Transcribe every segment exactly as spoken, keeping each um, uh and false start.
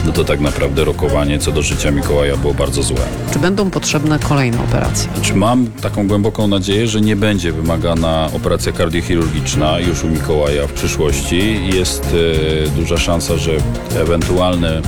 no to tak naprawdę rokowanie co do życia Mikołaja było bardzo złe. Czy będą potrzebne kolejne operacje? Znaczy, mam taką głęboką nadzieję, że nie będzie wymagana operacja kardiochirurgiczna już u Mikołaja w przyszłości. Jest e, duża szansa, że ewentualne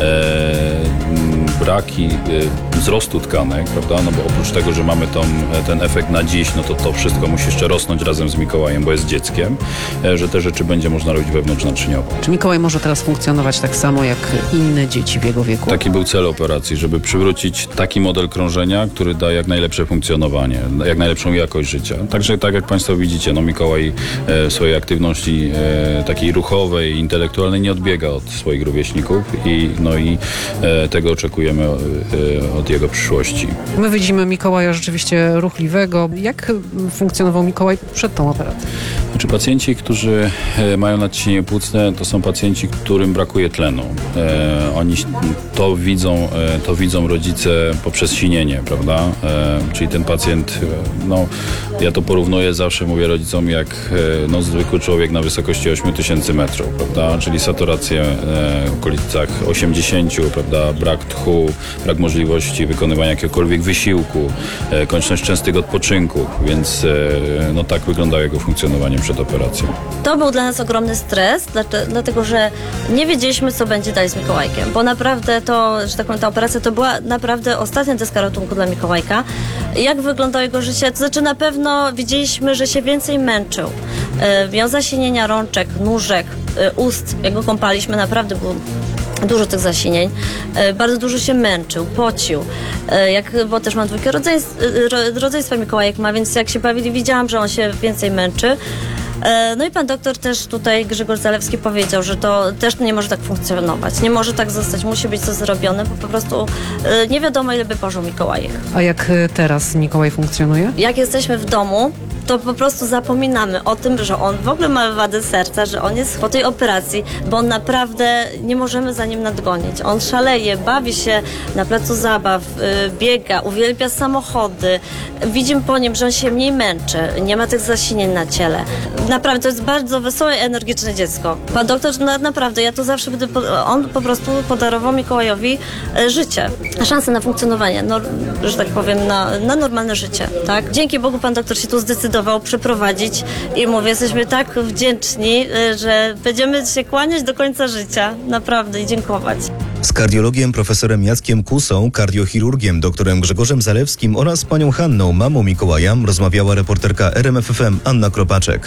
e, braki e, wzrostu tkanek, prawda? No bo oprócz tego, że mamy tą, ten efekt na dziś, no to to wszystko musi jeszcze rosnąć razem z Mikołajem, bo jest dzieckiem, e, że te rzeczy będzie można robić wewnątrznaczyniowo. Czy Mikołaj może teraz funkcjonować tak samo jak inne dzieci w jego wieku? Taki był cel operacji, żeby przywrócić taki model krążenia, który da jak najlepsze funkcjonowanie, jak najlepszą jakość życia. Także tak jak Państwo widzicie, no Mikołaj e, swojej aktywności e, takiej ruchowej, intelektualnej nie odbiega od swoich rówieśników i, no i e, tego oczekujemy e, od jego przyszłości. My widzimy Mikołaja rzeczywiście ruchliwego. Jak funkcjonował Mikołaj przed tą operacją? Znaczy, pacjenci, którzy e, mają nadciśnienie płucne, to są pacjenci, którym brakuje tlenu. E, oni to widzą, e, to widzą rodzice poprzez sinienie, prawda? E, czyli ten pacjent, e, no ja to porównuję, zawsze mówię rodzicom, jak e, no, zwykły człowiek na wysokości ośmiu tysięcy metrów, prawda? Czyli saturację e, w okolicach osiemdziesięciu, prawda? Brak tchu, brak możliwości wykonywania jakiegokolwiek wysiłku, e, konieczność częstych odpoczynków, więc e, no tak wyglądało jego funkcjonowanie przed operacją. To był dla nas ogromny stres, dlatego że nie wiedzieliśmy, co będzie dalej z Mikołajkiem, bo naprawdę to, że tak powiem, ta operacja to była naprawdę ostatnia deska ratunku dla Mikołajka. Jak wyglądało jego życie? To znaczy na pewno widzieliśmy, że się więcej męczył. E, miał zasinienia rączek, nóżek, e, ust. Jak go kąpaliśmy, naprawdę było dużo tych zasinień. E, bardzo dużo się męczył, pocił. E, jak, bo też mam dwójkę rodzeństw, ro, rodzeństwa Mikołajek ma, więc jak się bawili, widziałam, że on się więcej męczy. No i pan doktor też tutaj, Grzegorz Zalewski, powiedział, że to też nie może tak funkcjonować. Nie może tak zostać, musi być to zrobione, bo po prostu nie wiadomo, ile by pożył Mikołajek. A jak teraz Mikołaj funkcjonuje? Jak jesteśmy w domu, to po prostu zapominamy o tym, że on w ogóle ma wadę serca, że on jest po tej operacji, bo on naprawdę nie możemy za nim nadgonić. On szaleje, bawi się na placu zabaw, biega, uwielbia samochody. Widzimy po nim, że on się mniej męczy, nie ma tych zasinień na ciele. Naprawdę, to jest bardzo wesołe i energiczne dziecko. Pan doktor, na, naprawdę, ja to zawsze będę, on po prostu podarował Mikołajowi życie, szansę na funkcjonowanie, no, że tak powiem, na, na normalne życie, tak? Dzięki Bogu pan doktor się tu zdecydował przeprowadzić i mówię, jesteśmy tak wdzięczni, że będziemy się kłaniać do końca życia, naprawdę, i dziękować. Z kardiologiem profesorem Jackiem Kusą, kardiochirurgiem doktorem Grzegorzem Zalewskim oraz panią Hanną, mamą Mikołaja, rozmawiała reporterka R M F F M Anna Kropaczek.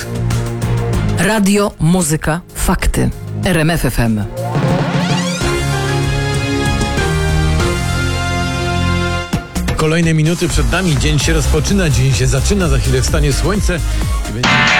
Radio, muzyka, fakty. R M F F M. Kolejne minuty przed nami. Dzień się rozpoczyna, dzień się zaczyna. Za chwilę wstanie słońce i będzie...